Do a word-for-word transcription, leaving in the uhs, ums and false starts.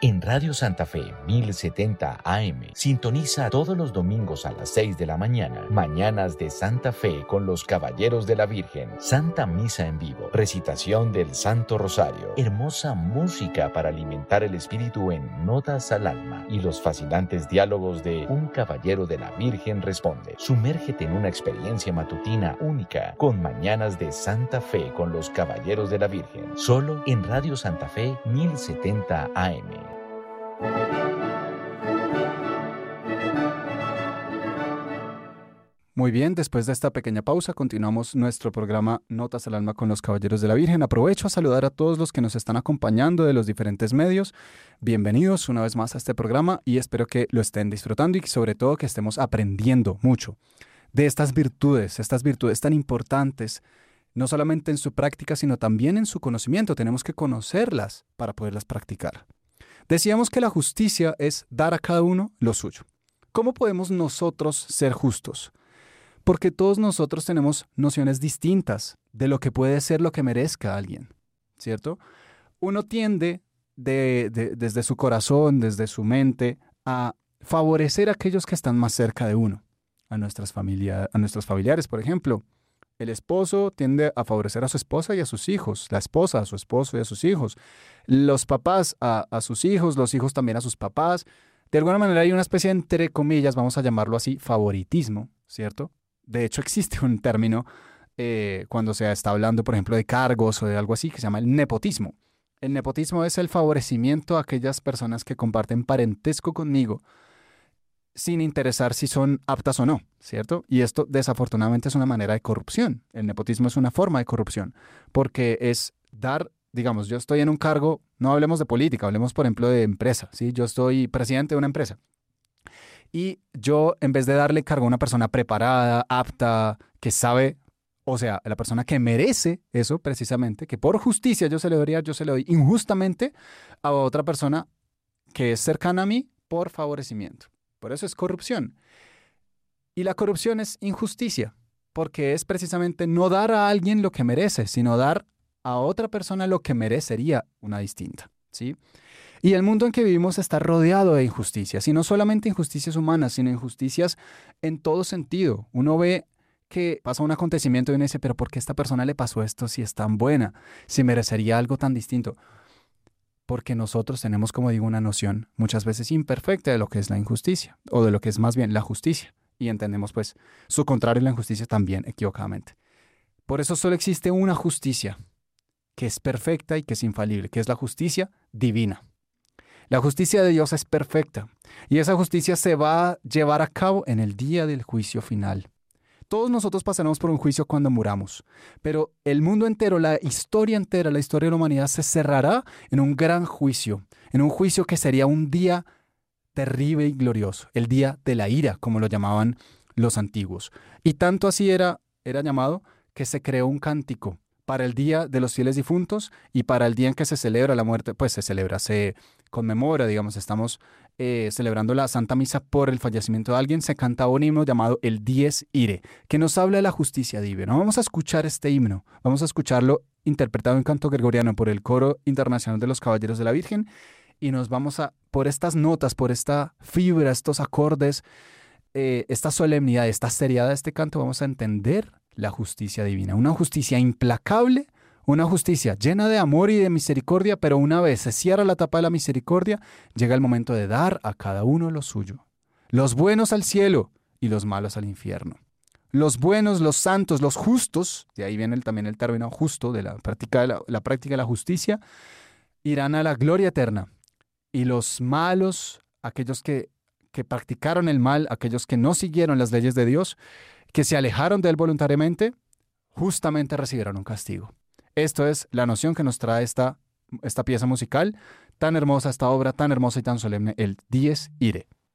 En Radio Santa Fe mil setenta A M, sintoniza todos los domingos a las seis de la mañana, Mañanas de Santa Fe con los Caballeros de la Virgen, Santa Misa en vivo, recitación del Santo Rosario, hermosa música para alimentar el espíritu en Notas al Alma y los fascinantes diálogos de Un Caballero de la Virgen Responde. Sumérgete en una experiencia matutina única con Mañanas de Santa Fe con los Caballeros de la Virgen, solo en Radio Santa Fe mil setenta A M. Muy bien, después de esta pequeña pausa, continuamos nuestro programa Notas al Alma con los Caballeros de la Virgen. Aprovecho a saludar a todos los que nos están acompañando de los diferentes medios. Bienvenidos una vez más a este programa y espero que lo estén disfrutando y sobre todo que estemos aprendiendo mucho de estas virtudes, estas virtudes tan importantes, no solamente en su práctica, sino también en su conocimiento. Tenemos que conocerlas para poderlas practicar. Decíamos que la justicia es dar a cada uno lo suyo. ¿Cómo podemos nosotros ser justos? Porque todos nosotros tenemos nociones distintas de lo que puede ser lo que merezca a alguien, ¿cierto? Uno tiende de, de, desde su corazón, desde su mente, a favorecer a aquellos que están más cerca de uno, a, nuestras familia, a nuestros familiares, por ejemplo. El esposo tiende a favorecer a su esposa y a sus hijos, la esposa a su esposo y a sus hijos, los papás a, a sus hijos, los hijos también a sus papás. De alguna manera hay una especie de, entre comillas, vamos a llamarlo así, favoritismo, ¿cierto? De hecho, existe un término eh, cuando se está hablando, por ejemplo, de cargos o de algo así, que se llama el nepotismo. El nepotismo es el favorecimiento a aquellas personas que comparten parentesco conmigo, sin interesar si son aptas o no, ¿cierto? Y esto desafortunadamente es una manera de corrupción. El nepotismo es una forma de corrupción, porque es dar, digamos, yo estoy en un cargo, no hablemos de política, hablemos por ejemplo de empresa, ¿sí? Yo soy presidente de una empresa y yo en vez de darle cargo a una persona preparada, apta, que sabe, o sea, la persona que merece eso precisamente, que por justicia yo se le daría, yo se le doy injustamente a otra persona que es cercana a mí por favorecimiento. Por eso es corrupción. Y la corrupción es injusticia, porque es precisamente no dar a alguien lo que merece, sino dar a otra persona lo que merecería una distinta, ¿sí? Y el mundo en que vivimos está rodeado de injusticias, y no solamente injusticias humanas, sino injusticias en todo sentido. Uno ve que pasa un acontecimiento y uno dice, pero ¿por qué a esta persona le pasó esto si es tan buena? Si merecería algo tan distinto. Porque nosotros tenemos, como digo, una noción muchas veces imperfecta de lo que es la injusticia, o de lo que es más bien la justicia, y entendemos pues su contrario, la injusticia, también equivocadamente. Por eso solo existe una justicia que es perfecta y que es infalible, que es la justicia divina. La justicia de Dios es perfecta, y esa justicia se va a llevar a cabo en el día del juicio final. Todos nosotros pasaremos por un juicio cuando muramos, pero el mundo entero, la historia entera, la historia de la humanidad se cerrará en un gran juicio, en un juicio que sería un día terrible y glorioso, el día de la ira, como lo llamaban los antiguos. Y tanto así era, era llamado que se creó un cántico para el día de los fieles difuntos y para el día en que se celebra la muerte, pues se celebra, se conmemora, digamos, estamos eh, celebrando la Santa Misa por el fallecimiento de alguien, se canta un himno llamado el Dies Irae, que nos habla de la justicia divina. Vamos a escuchar este himno, vamos a escucharlo interpretado en canto gregoriano por el Coro Internacional de los Caballeros de la Virgen, y nos vamos a, por estas notas, por esta fibra, estos acordes, eh, esta solemnidad, esta seriedad de este canto, vamos a entender la justicia divina, una justicia implacable, una justicia llena de amor y de misericordia, pero una vez se cierra la tapa de la misericordia, llega el momento de dar a cada uno lo suyo. Los buenos al cielo y los malos al infierno. Los buenos, los santos, los justos, de ahí viene el, también el término justo, de la práctica de la, la práctica de la justicia, irán a la gloria eterna. Y los malos, aquellos que, que practicaron el mal, aquellos que no siguieron las leyes de Dios, que se alejaron de él voluntariamente, justamente recibieron un castigo. Esto es la noción que nos trae esta, esta pieza musical tan hermosa, esta obra tan hermosa y tan solemne, el Dies Irae.